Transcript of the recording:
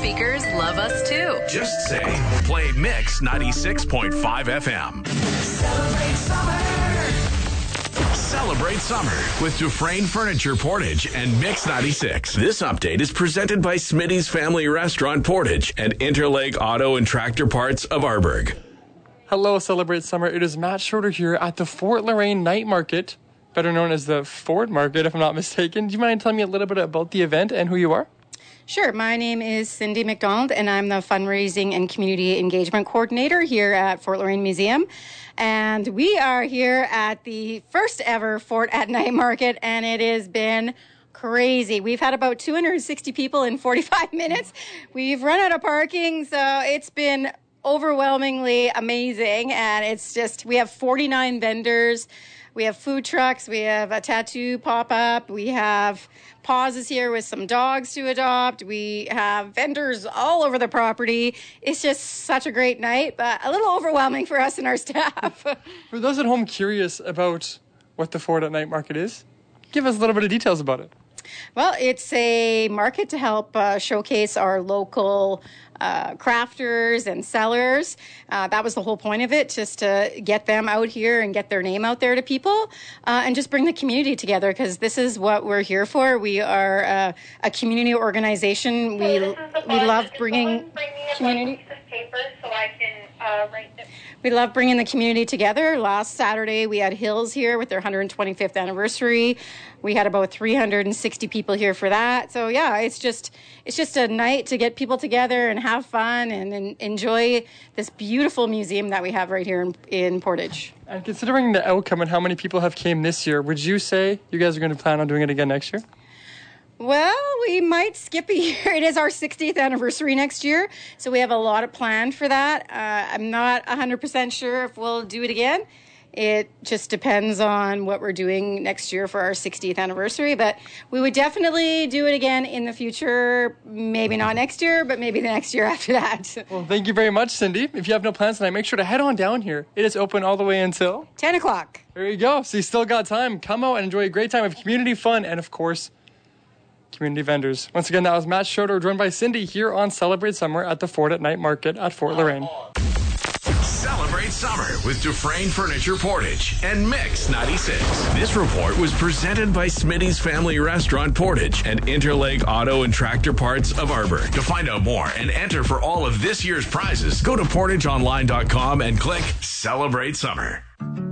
speakers love us too. Just say, play Mix 96.5 FM. Celebrate summer. Celebrate summer with Dufresne Furniture Portage and Mix 96. This update is presented by Smitty's Family Restaurant Portage and Interlake Auto and Tractor Parts of Arborg. Hello, Celebrate Summer. It is Matt Schroeder here at the Fort Loraine Night Market, better known as the Ford Market, if I'm not mistaken. Do you mind telling me a little bit about the event and who you are? Sure. My name is Cindy McDonald, and I'm the Fundraising and Community Engagement Coordinator here at Fort Loraine Museum. And we are here at the first ever Fort at Night Market, and it has been crazy. We've had about 260 people in 45 minutes. We've run out of parking, so it's been overwhelmingly amazing. And it's just, we have 49 vendors. We have food trucks. We have a tattoo pop-up. We have pauses here with some dogs to adopt. We have vendors all over the property. It's just such a great night, but a little overwhelming for us and our staff. For those at home curious about what the Fort at Night Market is, give us a little bit of details about it. Well, it's a market to help showcase our local crafters and sellers. That was the whole point of it, just to get them out here and get their name out there to people and just bring the community together, because this is what we're here for. We are a community organization. We love bringing community. We love bringing the community together. Last Saturday, we had Hills here with their 125th anniversary. We had about 360 people here for that. So yeah, it's just a night to get people together and have fun and enjoy this beautiful museum that we have right here in Portage. And considering the outcome and how many people have came this year, would you say you guys are going to plan on doing it again next year? Well, we might skip a year. It is our 60th anniversary next year, so we have a lot of planned for that. I'm not 100% sure if we'll do it again. It just depends on what we're doing next year for our 60th anniversary, but we would definitely do it again in the future. Maybe not next year, but maybe the next year after that. Well, thank you very much, Cindy. If you have no plans tonight, make sure to head on down here. It is open all the way until 10 o'clock. There you go. So you still got time. Come out and enjoy a great time of community fun and, of course, community vendors. Once again, that was Matt Schroeder, joined by Cindy here on Celebrate Summer at the Fort at Night Market at Fort Loraine. Celebrate summer with Dufresne Furniture Portage and Mix 96. This report was presented by Smitty's Family Restaurant Portage and Interlake Auto and Tractor Parts of Arborg. To find out more and enter for all of this year's prizes, go to portageonline.com and click Celebrate Summer.